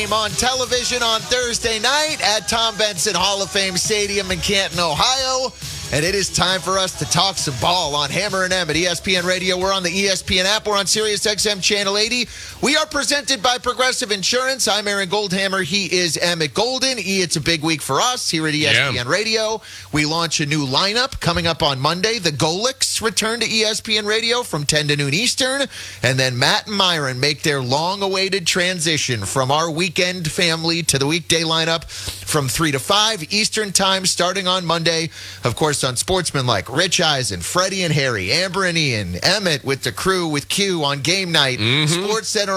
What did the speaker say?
game on television on Thursday night at Tom Benson Hall of Fame Stadium in Canton, Ohio. And it is time for us to talk some ball on Hammer and M at ESPN Radio. We're on the ESPN app. We're on Sirius XM Channel 80. We are presented by Progressive Insurance. I'm Aaron Goldhammer. He is Emmett Golden. It's a big week for us here at ESPN Radio. We launch a new lineup coming up on Monday. The Golics return to ESPN Radio from 10 to noon Eastern. And then Matt and Myron make their long-awaited transition from our weekend family to the weekday lineup from 3 to 5 Eastern time starting on Monday. Of course, on Sportsmanlike, Rich Eisen, Freddie and Harry, Amber and Ian, Emmett with the crew with Q on game night, Sports Center